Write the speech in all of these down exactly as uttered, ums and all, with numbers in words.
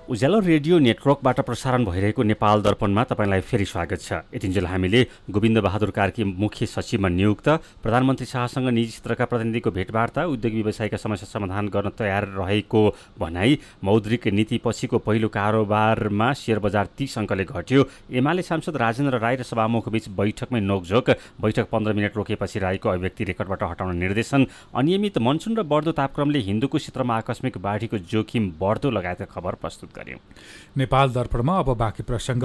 उज्यालो radio नेटवर्कबाट प्रसारण भइरहेको नेपाल दर्पणमा तपाईँलाई फेरि स्वागत छ। यतिन्जेल हामीले गोविन्द बहादुर कार्की मुख्य सचिवमा नियुक्त, प्रधानमन्त्री शाहसँग निजी क्षेत्रका प्रतिनिधिको भेटवार्ता, उद्योग व्यवसायका समस्या समाधान गर्न तयार रहेको भनाई, मौद्रिक नीतिपछिको पहिलो कारोबारमा शेयर बजार तीस अङ्कले घट्यो, एमाले सांसद राजेन्द्र राई र सभामुखबीच बैठकमै नोकझोक, बैठक पन्ध्र मिनट रोकेपछि राईको अभिव्यक्ति रेकर्डबाट हटाउन निर्देशन, अनियमित मनसुन र बढ्दो तापक्रमले हिन्दूको क्षेत्रमा आकस्मिक बाढीको जोखिम बढ्दो लगायतका खबर प्रस्तुत गर्यो। नेपाल दर्पणमा अब बाँकी प्रसङ्ग।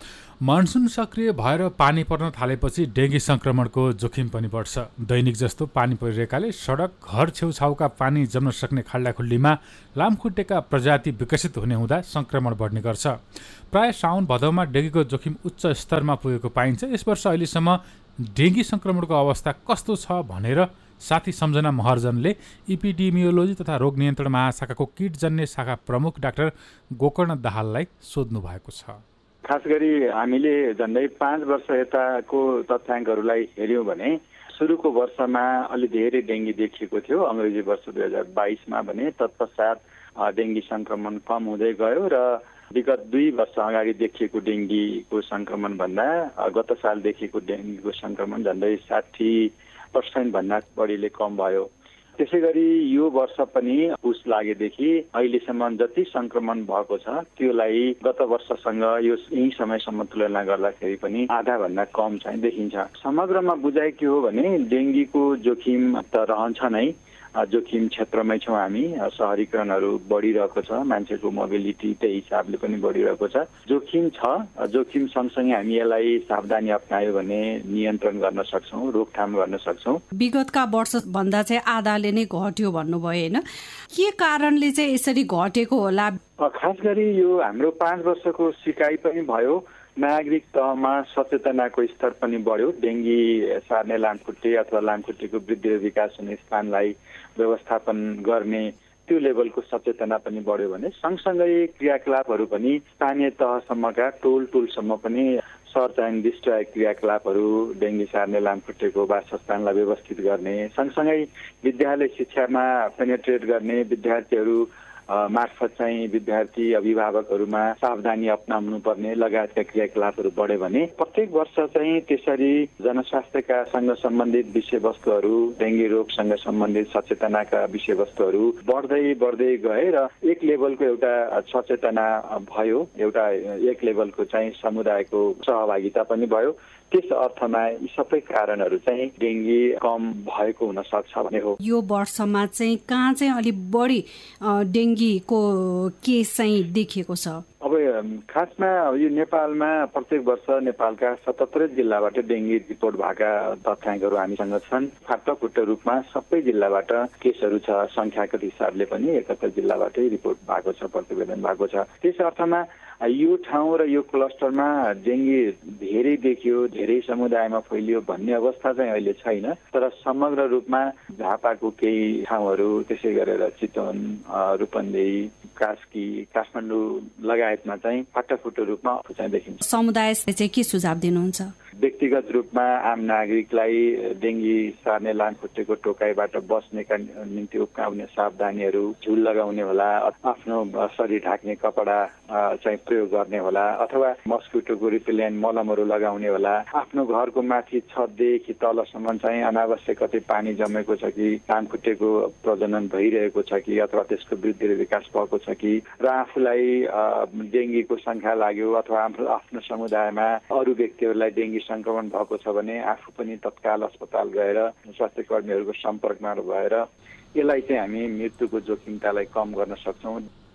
मनसुन सक्रिय भएर पानी पर्न थालेपछि डेङ्गी संक्रमणको जोखिम पनि बढ्छ। दैनिक जस्तो पानी परिरहेकाले सडक, घर छेउछाउका पानी जम्न सक्ने खाल्डाखुल्लीमा लामखुट्टेका प्रजाति विकसित हुने हुँदा संक्रमण बढ्ने गर्छ। प्राय साउन भदौमा डेङ्गीको जोखिम उच्च स्तरमा पुगेको पाइन्छ। यस वर्ष अहिलेसम्म डेङ्गी संक्रमणको अवस्था कस्तो छ भनेर साथी सम्झना महर्जनले इपिडेमियोलोजी तथा रोग नियन्त्रण महाशाखाको किटजन्य शाखा प्रमुख डाक्टर गोकर्ण दाहाललाई सोध्नु भएको छ। खास गरी हामीले झन्डै पाँच वर्ष यताको तथ्याङ्कहरूलाई हेऱ्यौँ भने सुरुको वर्षमा अलि धेरै डेङ्गी देखिएको थियो, अङ्ग्रेजी वर्ष दुई हजार बाइसमा भने। तत्पश्चात डेङ्गी संक्रमण कम हुँदै गयो र विगत दुई वर्ष अगाडि देखिएको डेङ्गीको संक्रमण भन्दा गत साल देखिएको डेङ्गीको संक्रमण झन्डै साठी पर्सेन्ट भन्दा बढीले कम भयो। त्यसै गरी यो वर्ष पनि पुस लागेदेखि अहिलेसम्म जति संक्रमण भएको छ त्योलाई गत वर्षसँग यो यही समयसम्म तुलना गर्दाखेरि पनि आधा भन्दा कम चाहिँ देखिन्छ। समग्रमा बुझाइ के हो भने डेङ्गीको जोखिम त रहन्छ नै, जोखिम क्षेत्रमै छौँ हामी। सहरीकरणहरू बढिरहेको छ, मान्छेको मोबिलिटी त्यही हिसाबले पनि बढिरहेको छ। जोखिम छ, जोखिम सँगसँगै हामी यसलाई सावधानी अप्नायो भने नियन्त्रण गर्न सक्छौँ, रोकथाम गर्न सक्छौँ। विगतका वर्षभन्दा चाहिँ आधाले नै घट्यो भन्नुभयो होइन? के कारणले चाहिँ यसरी घटेको होला? खास गरी यो हाम्रो पाँच वर्षको सिकाइ पनि भयो, नागरिक तहमा सचेतनाको स्तर पनि बढ्यो। डेङ्गी सार्ने लामखुट्टे अथवा लामखुट्टेको वृद्धि र विकास हुने स्थानलाई व्यवस्थापन गर्ने त्यो लेभलको सचेतना पनि बढ्यो भने सँगसँगै क्रियाकलापहरू पनि स्थानीय तहसम्मका टोल टोलसम्म पनि सर्च एन्ड डिस्ट्रोय क्रियाकलापहरू, डेङ्गी सार्ने लामखुट्टेको वासस्थानलाई व्यवस्थित गर्ने, सँगसँगै विद्यालय शिक्षामा पेनेट्रेट गर्ने, विद्यार्थीहरू मार्फत चाहिँ विद्यार्थी अभिभावकहरूमा सावधानी अप्नाउनु पर्ने लगायतका क्रियाकलापहरू बढ्यो भने प्रत्येक वर्ष चाहिँ त्यसरी जनस्वास्थ्यका सँग सम्बन्धित विषयवस्तुहरू, डेङ्गी रोगसँग सम्बन्धित सचेतनाका विषयवस्तुहरू बढ्दै बढ्दै गए र एक लेभलको एउटा सचेतना भयो, एउटा एक लेभलको चाहिँ समुदायको सहभागिता पनि भयो। त्यस अर्थमा यी सबै कारणहरू चाहिँ डेङ्गी कम भएको हुन सक्छ भने हो। यो वर्षमा चाहिँ कहाँ चाहिँ अलिक बढी डेङ्गीको केस चाहिँ देखिएको छ? अब खासमा यो नेपालमा प्रत्येक वर्ष नेपालका सतहत्तर जिल्लाबाट डेङ्गी रिपोर्ट भएका तथ्याङ्कहरू हामीसँग छन्। फाटाफुट्ट रूपमा सबै जिल्लाबाट केसहरू छ, सङ्ख्याको हिसाबले पनि एकहत्तर जिल्लाबाटै रिपोर्ट भएको छ, प्रतिवेदन भएको छ। त्यस अर्थमा यो ठाउँ र यो क्लस्टरमा डेङ्गी धेरै देखियो, धेरै समुदायमा फैलियो भन्ने अवस्था चाहिँ अहिले छैन। तर समग्र रूपमा झापाको केही ठाउँहरू, त्यसै गरेर चितवन, रूपन्देही, कास्की, काठमाडौँ लगायतमा चाहिँ फाटाफुट्टो रूपमा चाहिँ देखिन्छ। समुदायले चाहिँ के सुझाव दिनुहुन्छ? व्यक्तिगत रूपमा आम नागरिकलाई डेङ्गी सार्ने लामखुट्टेको टोकाइबाट बस्नेका निम्ति उप्काउने सावधानीहरू, झुल लगाउने होला, आफ्नो शरीर ढाक्ने कपडा चाहिँ प्रयोग गर्ने होला, अथवा मस्किटोको रिपेलेन्ट मलमहरू लगाउने होला। आफ्नो घरको माथि छतदेखि तलसम्म चाहिँ अनावश्यक कतै पानी जमेको छ कि, लामखुट्टेको प्रजनन भइरहेको छ कि, अथवा त्यसको वृद्धि र विकास भएको छ कि, र आफूलाई डेङ्गीको शङ्का लाग्यो अथवा आफ्नो समुदायमा अरू व्यक्तिहरूलाई डेङ्गी संक्रमण भएको छ भने आफू पनि तत्काल अस्पताल गएर स्वास्थ्य कर्मीहरूको सम्पर्कमा भएर यसलाई चाहिँ हामी मृत्युको जोखिमतालाई कम गर्न सक्छौँ।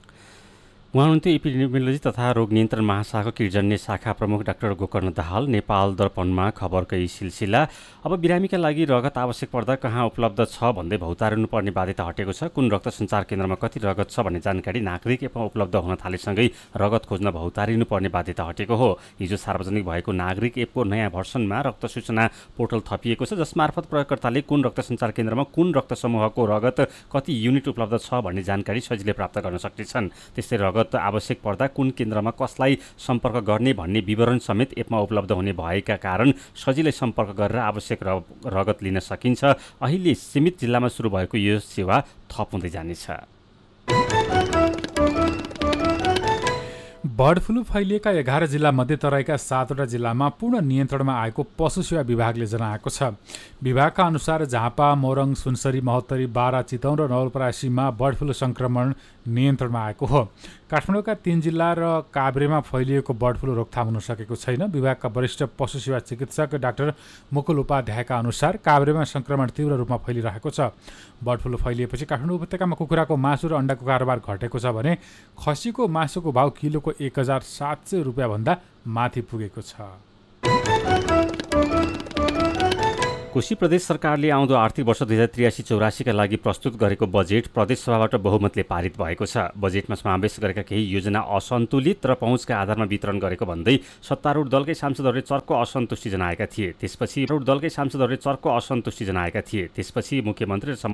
उहाँ हुनुहुन्थ्यो इपिडेमियोलोजी तथा रोग नियन्त्रण महाशाखाको किटजन्य शाखा प्रमुख डाक्टर गोकर्ण दाहाल। नेपाल दर्पणमा खबरकै सिलसिला। अब बिरामीका लागि रगत आवश्यक पर्दा कहाँ उपलब्ध छ भन्दै भौतारिनु पर्ने बाध्यता हटेको छ। कुन रक्त सञ्चार केन्द्रमा कति रगत छ भन्ने जानकारी नागरिक एपमा उपलब्ध हुन थालेसँगै रगत खोज्न भौतारिनु पर्ने बाध्यता हटेको हो। हिजो सार्वजनिक भएको नागरिक एपको नयाँ भर्सनमा रक्त सूचना पोर्टल थपिएको छ, जसमार्फत प्रयोगकर्ताले कुन रक्त सञ्चार केन्द्रमा कुन रक्त समूहको रगत कति युनिट उपलब्ध छ भन्ने जानकारी सजिलै प्राप्त गर्न सक्नेछन्। त्यस्तै रगत आवश्यक पर्दा कुन केन्द्रमा कसलाई सम्पर्क गर्ने भन्ने विवरण समेत एपमा उपलब्ध हुने भएका कारण सजिलै सम्पर्क गरेर आवश्यक रगत लिन सकिन्छ। अहिले सीमित जिल्लामा सुरु भएको यो सेवा थप हुँदै जानेछ। बर्ड फ्लू फैलिएका एघार जिल्लामध्ये तराईका सातवटा जिल्लामा पूर्ण नियन्त्रणमा आएको पशु सेवा विभागले जनाएको छ। विभागका अनुसार झापा, मोरङ, सुनसरी, महोत्तरी, बारा, चितौन र नवलपरासीमा बर्ड फ्लू संक्रमण नियन्त्रणमा आएको हो। काठमाडौँका तीन जिल्ला र काभ्रेमा फैलिएको बर्ड फ्लू रोकथाम हुन सकेको छैन। विभागका वरिष्ठ पशु सेवा चिकित्सक डाक्टर मुकुल उपाध्यायका अनुसार काभ्रेमा संक्रमण तीव्र रूपमा फैलिरहेको छ। बर्ड फ्लू फैलिएपछि काठमाडौँ उपत्यकामा कुखुराको मासु र अण्डाको कारोबार घटेको छ भने खसीको मासुको भाउ किलोको एक हजार सात सय रुपियाँभन्दा माथि पुगेको छ। कोशी प्रदेश सरकारले आउँदो आर्थिक वर्ष दुई हजार त्रियासी चौरासीका लागि प्रस्तुत गरेको बजेट प्रदेश सभाबाट बहुमतले पारित भएको छ। बजेटमा समावेश गरेका केही योजना असन्तुलित र पहुँचका आधारमा वितरण गरेको भन्दै सत्तारूढ दलकै सांसदहरूले चर्को असन्तुष्टि जनाएका थिए। त्यसपछि दलकै सांसदहरूले चर्को असन्तुष्टि जनाएका थिए त्यसपछि मुख्यमन्त्री र